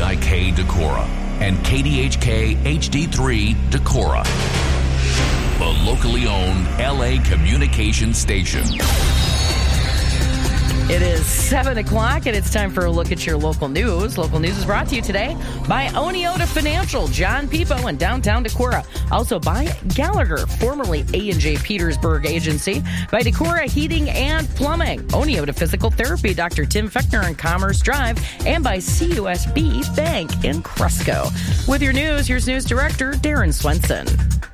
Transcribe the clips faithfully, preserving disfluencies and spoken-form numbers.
I K Decorah and K D H K H D three Decorah, the locally owned L A communications station. It is seven o'clock, and it's time for a look at your local news. Local news is brought to you today by Oneota Financial, John Pipo in downtown Decorah. Also by Gallagher, formerly A and J Petersburg Agency. By Decorah Heating and Plumbing. Oneota Physical Therapy, Doctor Tim Fechner in Commerce Drive. And by C U S B Bank in Cresco. With your news, here's News Director Darren Swenson.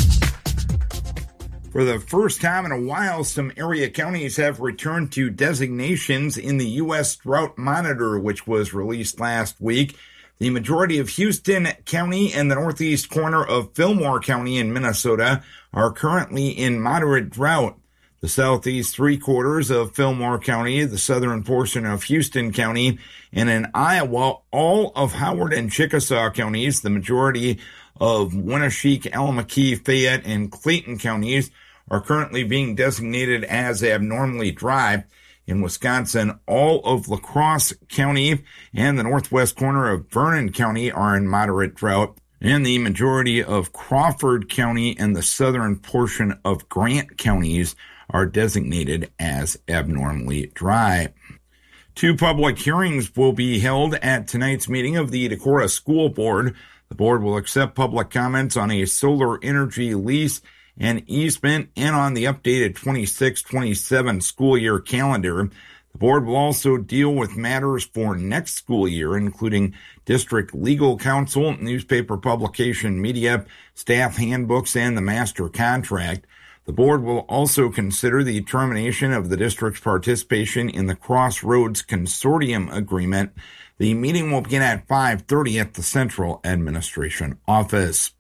For the first time in a while, some area counties have returned to designations in the U S Drought Monitor, which was released last week. The majority of Houston County and the northeast corner of Fillmore County in Minnesota are currently in moderate drought. The southeast three quarters of Fillmore County, the southern portion of Houston County, and in Iowa, all of Howard and Chickasaw counties, the majority of Winneshiek, Alameda, Fayette, and Clayton counties are currently being designated as abnormally dry. In Wisconsin, all of La Crosse County and the northwest corner of Vernon County are in moderate drought, and the majority of Crawford County and the southern portion of Grant counties are designated as abnormally dry. Two public hearings will be held at tonight's meeting of the Decorah School Board. The board will accept public comments on a solar energy lease and easement and on the updated twenty-six twenty-seven school year calendar. The board will also deal with matters for next school year, including district legal counsel, newspaper publication media, staff handbooks, and the master contract. The board will also consider the termination of the district's participation in the Crossroads Consortium Agreement. The meeting will begin at five thirty at the Central Administration Office.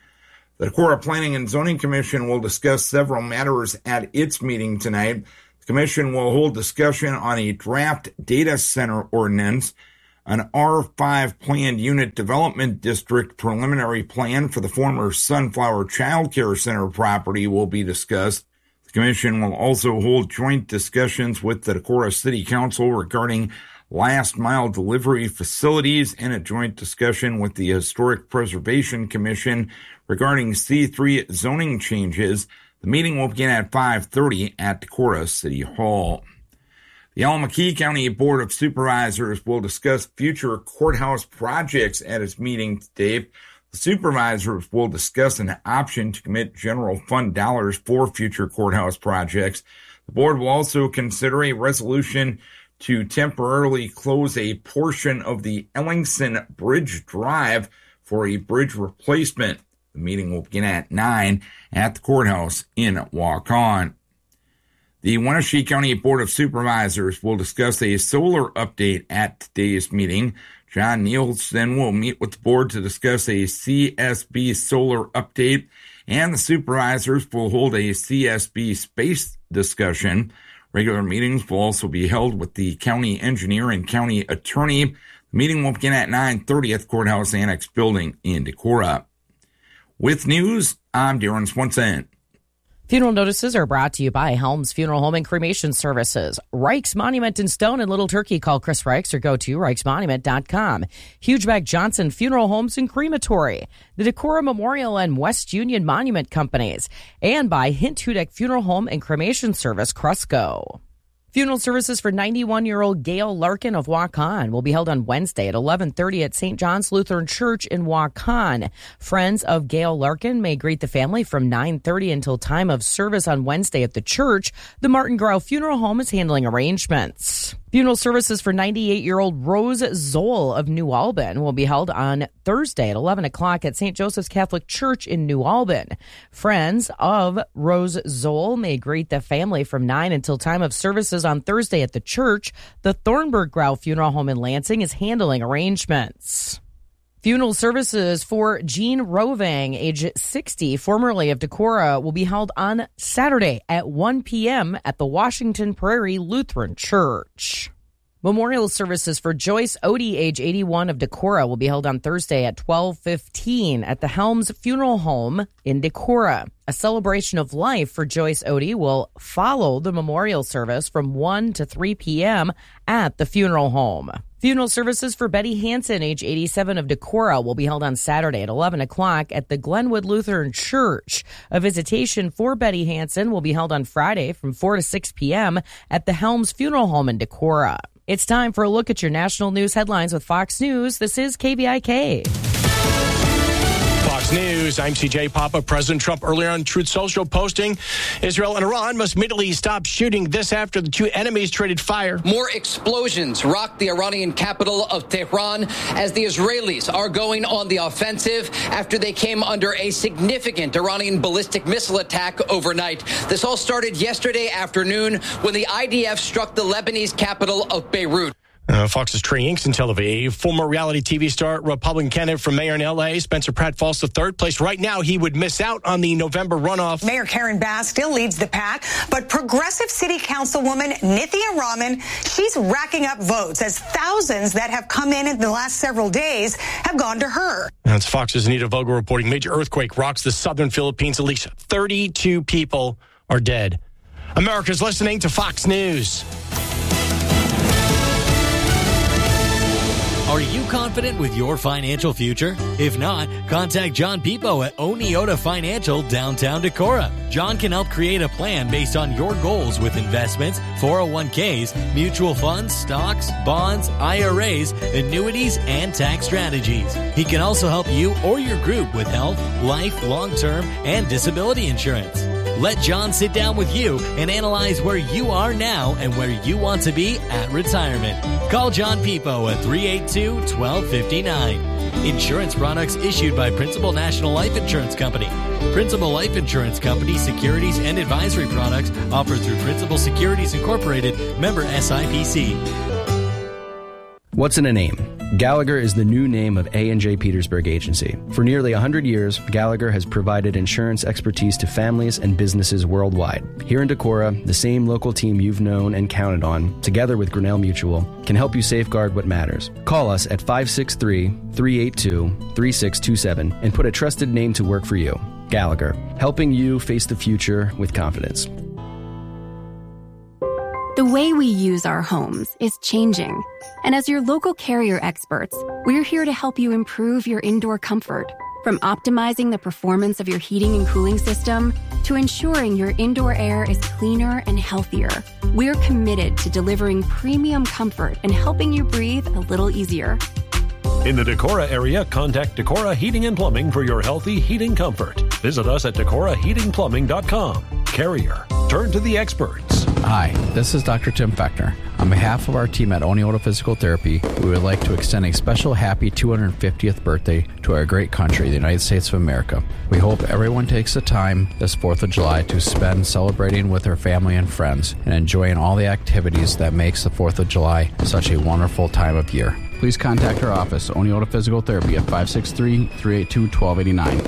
The Decorah Planning and Zoning Commission will discuss several matters at its meeting tonight. The commission will hold discussion on a draft data center ordinance, an R five planned unit development district preliminary plan for the former Sunflower Child Care Center property will be discussed. The commission will also hold joint discussions with the Decorah City Council regarding last mile delivery facilities and a joint discussion with the Historic Preservation Commission regarding C three zoning changes. The meeting will begin at five thirty at Decorah City Hall. The Alameda County Board of Supervisors will discuss future courthouse projects at its meeting today. The supervisors will discuss an option to commit general fund dollars for future courthouse projects. The board will also consider a resolution to temporarily close a portion of the Ellingson Bridge Drive for a bridge replacement. The meeting will begin at nine at the courthouse in Waukon. The Wenatchee County Board of Supervisors will discuss a solar update at today's meeting. John Nielsen will meet with the board to discuss a C S B solar update, and the supervisors will hold a C S B space discussion. Regular meetings will also be held with the county engineer and county attorney. The meeting will begin at nine thirty at the Courthouse Annex building in Decorah. With news, I'm Darren Swenson. Funeral notices are brought to you by Helms Funeral Home and Cremation Services. Reich's Monument in Stone and Little Turkey. Call Chris Reichs or go to reichs monument dot com. Hugeback Johnson Funeral Homes and Crematory. The Decorah Memorial and West Union Monument Companies. And by Hint Hudak Funeral Home and Cremation Service, Cresco. Funeral services for ninety-one-year-old Gail Larkin of Waukon will be held on Wednesday at eleven thirty at Saint John's Lutheran Church in Waukon. Friends of Gail Larkin may greet the family from nine thirty until time of service on Wednesday at the church. The Martin Grau Funeral Home is handling arrangements. Funeral services for ninety-eight-year-old Rose Zoll of New Albin will be held on Thursday at eleven o'clock at Saint Joseph's Catholic Church in New Albin. Friends of Rose Zoll may greet the family from nine until time of services on Thursday at the church. The Thornburg Grau Funeral Home in Lansing is handling arrangements. Funeral services for Jean Rovang, age sixty, formerly of Decorah, will be held on Saturday at one p.m. at the Washington Prairie Lutheran Church. Memorial services for Joyce Odie, age eighty-one, of Decorah, will be held on Thursday at twelve fifteen at the Helms Funeral Home in Decorah. A celebration of life for Joyce Odie will follow the memorial service from one to three p.m. at the funeral home. Funeral services for Betty Hansen, age eighty-seven, of Decorah, will be held on Saturday at eleven o'clock at the Glenwood Lutheran Church. A visitation for Betty Hansen will be held on Friday from four to six p.m. at the Helms Funeral Home in Decorah. It's time for a look at your national news headlines with Fox News. This is K V I K. Fox News, I'm C J Papa. President Trump earlier on Truth Social posting, Israel and Iran must immediately stop shooting. This after the two enemies traded fire. More explosions rocked the Iranian capital of Tehran as the Israelis are going on the offensive after they came under a significant Iranian ballistic missile attack overnight. This all started yesterday afternoon when the I D F struck the Lebanese capital of Beirut. Uh, Fox's Trey Inks in Tel Aviv. Former reality T V star, Republican candidate for mayor in L A, Spencer Pratt, falls to third place. Right now, he would miss out on the November runoff. Mayor Karen Bass still leads the pack, but progressive city councilwoman Nithya Raman, she's racking up votes as thousands that have come in in the last several days have gone to her. That's Fox's Anita Vogel reporting. Major earthquake rocks the southern Philippines. At least thirty-two people are dead. America's listening to Fox News. Are you confident with your financial future? If not, contact John Pipo at Oneota Financial, downtown Decorah. John can help create a plan based on your goals with investments, four oh one k's, mutual funds, stocks, bonds, I R As, annuities, and tax strategies. He can also help you or your group with health, life, long-term, and disability insurance. Let John sit down with you and analyze where you are now and where you want to be at retirement. Call John Pipo at three eight two, one two five nine. Insurance products issued by Principal National Life Insurance Company. Principal Life Insurance Company securities and advisory products offered through Principal Securities Incorporated, member S I P C. What's in a name? Gallagher is the new name of A and J Petersburg Agency. For nearly one hundred years, Gallagher has provided insurance expertise to families and businesses worldwide. Here in Decorah, the same local team you've known and counted on, together with Grinnell Mutual, can help you safeguard what matters. Call us at five six three, three eight two, three six two seven and put a trusted name to work for you. Gallagher, helping you face the future with confidence. The way we use our homes is changing. And as your local Carrier experts, we're here to help you improve your indoor comfort. From optimizing the performance of your heating and cooling system to ensuring your indoor air is cleaner and healthier, we're committed to delivering premium comfort and helping you breathe a little easier. In the Decorah area, contact Decorah Heating and Plumbing for your healthy heating comfort. Visit us at decorah heating plumbing dot com. Carrier, turn to the experts. Hi, this is Doctor Tim Feckner. On behalf of our team at Oneota Physical Therapy, we would like to extend a special happy two hundred fiftieth birthday to our great country, the United States of America. We hope everyone takes the time this fourth of July to spend celebrating with their family and friends and enjoying all the activities that makes the fourth of July such a wonderful time of year. Please contact our office, Oneota Physical Therapy, at five six three, three eight two, one two eight nine.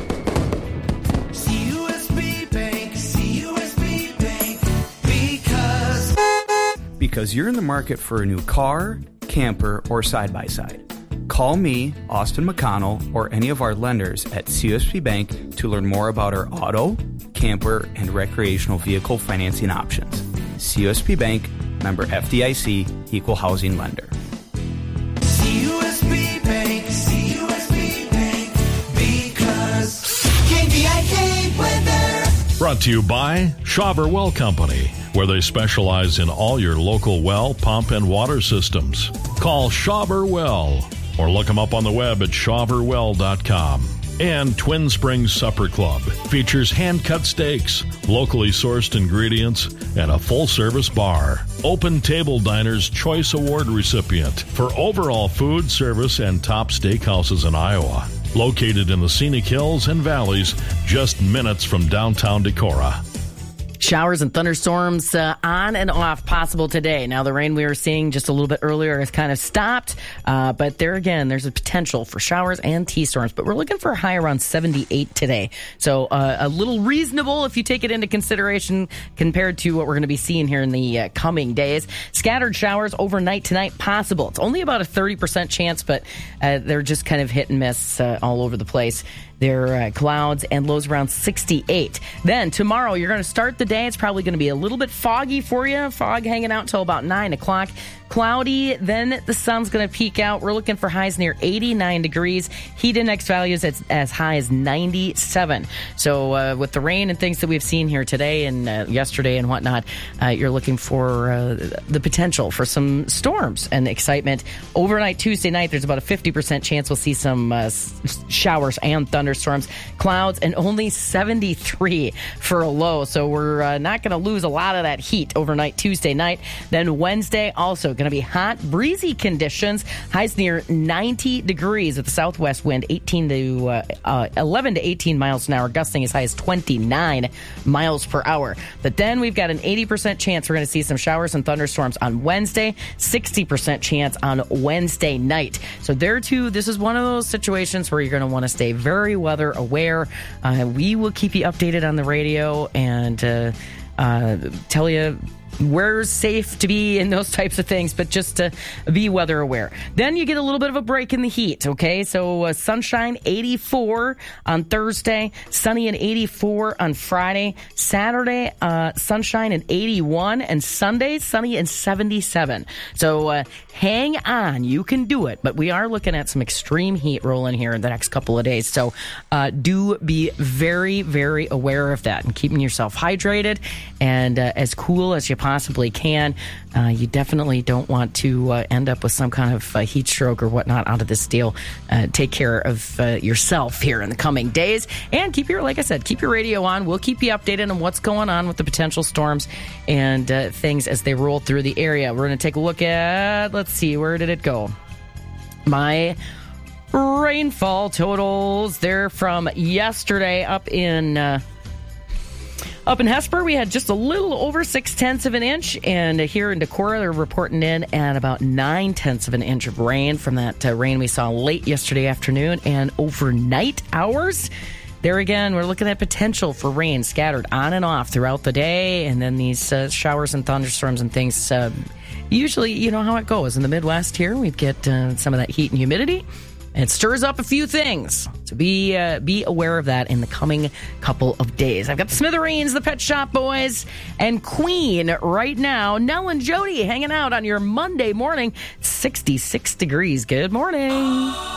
Because you're in the market for a new car, camper, or side-by-side. Call me, Austin McConnell, or any of our lenders at C U S B Bank to learn more about our auto, camper, and recreational vehicle financing options. C U S B Bank, member F D I C, equal housing lender. C U S B Bank, C U S B Bank, because K V I K weather. Brought to you by Schauber Well Company, where they specialize in all your local well, pump, and water systems. Call Schauber Well or look them up on the web at schauber well dot com. And Twin Springs Supper Club features hand-cut steaks, locally sourced ingredients, and a full-service bar. Open Table Diner's Choice Award recipient for overall food, service, and top steakhouses in Iowa. Located in the scenic hills and valleys, just minutes from downtown Decorah. Showers and thunderstorms uh, on and off possible today. Now, the rain we were seeing just a little bit earlier has kind of stopped, uh, but there again, there's a potential for showers and T-storms, but we're looking for a high around seventy-eight today. So uh, a little reasonable if you take it into consideration compared to what we're going to be seeing here in the uh, coming days. Scattered showers overnight tonight possible. It's only about a thirty percent chance, but uh, they're just kind of hit and miss uh, all over the place. There are clouds and lows around sixty-eight. Then tomorrow, you're going to start the day. It's probably going to be a little bit foggy for you. Fog hanging out until about nine o'clock. cloudy, then the sun's going to peek out. We're looking for highs near eighty-nine degrees. Heat index values as, as high as ninety-seven. So uh, with the rain and things that we've seen here today and uh, yesterday and whatnot, uh, you're looking for uh, the potential for some storms and excitement. Overnight Tuesday night, there's about a fifty percent chance we'll see some uh, showers and thunderstorms, clouds, and only seventy-three for a low. So we're uh, not going to lose a lot of that heat overnight Tuesday night. Then Wednesday, also going to be hot, breezy conditions, highs near ninety degrees with the southwest wind, eighteen to uh, uh, eleven to eighteen miles an hour, gusting as high as twenty-nine miles per hour. But then we've got an eighty percent chance we're going to see some showers and thunderstorms on Wednesday, sixty percent chance on Wednesday night. So there too, this is one of those situations where you're going to want to stay very weather aware. Uh, we will keep you updated on the radio and uh, uh, tell you where's safe to be in those types of things, but just to be weather aware. Then you get a little bit of a break in the heat, okay? So uh, sunshine, eighty-four on Thursday, sunny and eighty-four on Friday, Saturday, uh, sunshine and eighty-one, and Sunday, sunny and seventy-seven. So uh, hang on, you can do it, but we are looking at some extreme heat rolling here in the next couple of days. So uh, do be very, very aware of that and keeping yourself hydrated and uh, as cool as you possibly can. Uh, you definitely don't want to uh, end up with some kind of uh, heat stroke or whatnot out of this deal. Uh, take care of uh, yourself here in the coming days, and keep your, like I said, keep your radio on. We'll keep you updated on what's going on with the potential storms and uh, things as they roll through the area. We're going to take a look at, let's see, where did it go? My rainfall totals. They're from yesterday up in... Uh, Up in Hesper, we had just a little over six tenths of an inch, and here in Decorah, they're reporting in at about nine tenths of an inch of rain from that uh, rain we saw late yesterday afternoon and overnight hours. There again, we're looking at potential for rain scattered on and off throughout the day, and then these uh, showers and thunderstorms and things. Uh, usually, you know how it goes. In the Midwest here, we get uh, some of that heat and humidity. And it stirs up a few things. So be uh, be aware of that in the coming couple of days. I've got the Smithereens, the Pet Shop Boys, and Queen right now. Nell and Jody hanging out on your Monday morning. sixty-six degrees. Good morning.